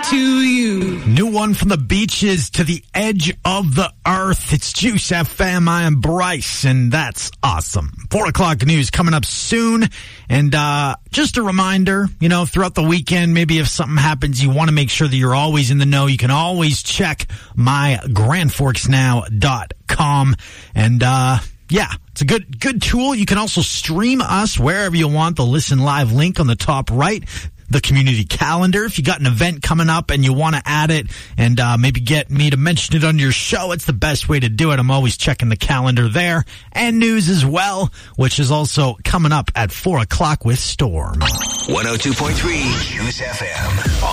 to you. New one from the beaches to the edge of the earth. It's Juice FM. I am Bryce, and that's awesome. 4 o'clock news coming up soon. And just a reminder, throughout the weekend, maybe if something happens, you want to make sure that you're always in the know. You can always check mygrandforksnow.com. And it's a good tool. You can also stream us wherever you want. The Listen Live link on the top right. The community calendar. If you got an event coming up and you want to add it and maybe get me to mention it on your show, it's the best way to do it. I'm always checking the calendar there. And news as well, which is also coming up at 4 o'clock with Storm. 102.3 Juice FM.